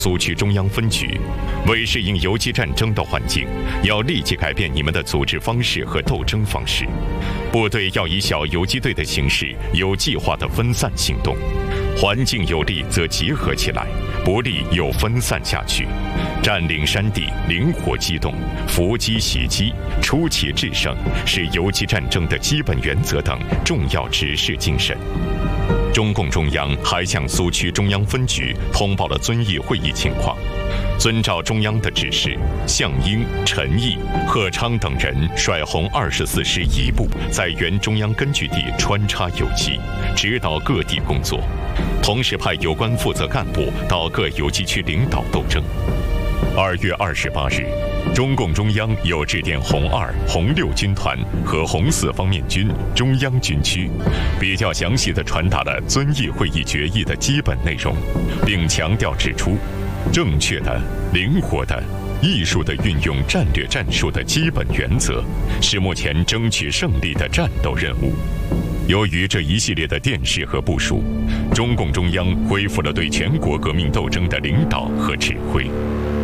苏区中央分局，为适应游击战争的环境，要立即改变你们的组织方式和斗争方式。部队要以小游击队的形式，有计划地分散行动。环境有利则集合起来，不利又分散下去。占领山地，灵活机动，伏击袭击，出奇制胜，是游击战争的基本原则等重要指示精神。中共中央还向苏区中央分局通报了遵义会议情况。遵照中央的指示，项英、陈毅、贺昌等人率红24师一部在原中央根据地穿插游击，指导各地工作，同时派有关负责干部到各游击区领导斗争。2月28日，中共中央又致电红2、红6军团和红4方面军中央军区，比较详细地传达了遵义会议决议的基本内容，并强调指出，正确的、灵活的、艺术地运用战略战术的基本原则，是目前争取胜利的战斗任务。由于这一系列的电示和部署，中共中央恢复了对全国革命斗争的领导和指挥。